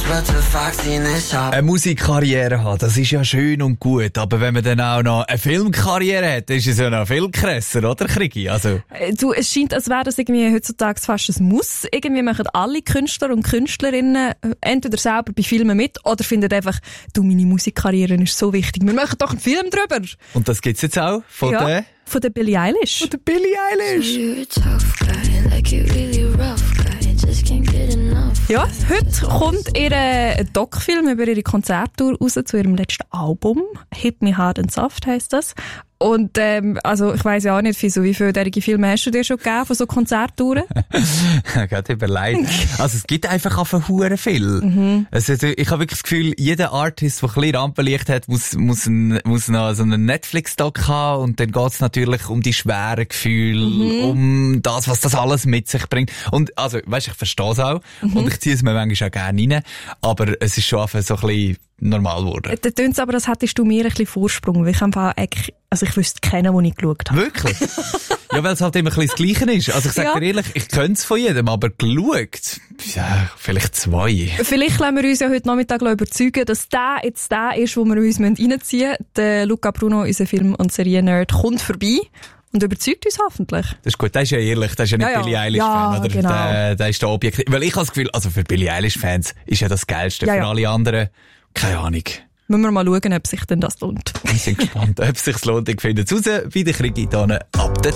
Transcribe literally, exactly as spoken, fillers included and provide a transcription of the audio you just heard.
Eine Musikkarriere haben, das ist ja schön und gut, aber wenn man dann auch noch eine Filmkarriere hat, ist es ja noch viel krasser, oder Krigi? Also. Du, es scheint, als wäre das irgendwie heutzutage fast ein Muss. Irgendwie machen alle Künstler und Künstlerinnen entweder selber bei Filmen mit oder finden einfach, du, meine Musikkarriere ist so wichtig, wir machen doch einen Film drüber. Und das gibt's jetzt auch von ja, der? Von der Billie Eilish. Von der Billie Eilish. Ja, heute kommt ihr Doc-Film über ihre Konzerttour raus zu ihrem letzten Album. Hit Me Hard and Soft heisst das. Und ähm, also ich weiss ja auch nicht, wie viele derige Filme hast du dir schon gegeben von so Konzerttouren? Gerade überlegt. Also es gibt einfach auf Huren viel. Mhm. Also, ich habe wirklich das Gefühl, jeder Artist, der ein bisschen Rampenlicht hat, muss, muss, ein, muss noch so einen Netflix-Doc haben und dann geht's natürlich um die schweren Gefühle, mhm. um das, was das alles mit sich bringt. Und also, weißt, ich verstehe es auch mhm. und ich ziehe es mir manchmal auch gerne rein, aber es ist schon einfach so ein bisschen normal geworden. Da tönt's aber, als hättest du mir ein bisschen Vorsprung, weil ich einfach eigentlich, also ich wüsste keinen, den ich geschaut habe. Wirklich? Ja, weil es halt immer ein bisschen das Gleiche ist. Also ich sag ja. dir ehrlich, ich könnte es von jedem, aber geschaut, ja, vielleicht zwei. Vielleicht lassen wir uns ja heute Nachmittag überzeugen, dass der jetzt der ist, wo wir uns reinziehen müssen. Der Luca Bruno, unser Film- und Serien-Nerd, kommt vorbei. Und überzeugt uns hoffentlich. Das ist gut, der ist ja ehrlich, der ist ja nicht ja, Billie Eilish-Fan, ja, oder? Genau. Der, der ist der Objektiv. Weil ich habe das Gefühl, also für Billie Eilish-Fans ist ja das Geilste. Ja, für ja. alle anderen, keine Ahnung. Müssen wir mal schauen, ob sich denn das lohnt. Wir sind gespannt, ob es sich lohnt. Ich finde es raus, wie der Krieg hier ab der